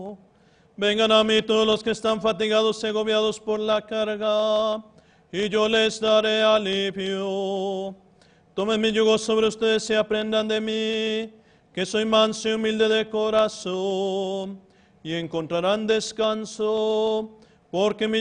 Vengan a mí todos los que están fatigados y agobiados por la carga, y yo les daré alivio. Tomen mi yugo sobre ustedes y aprendan de mí, que soy manso y humilde de corazón, y encontrarán descanso, porque mi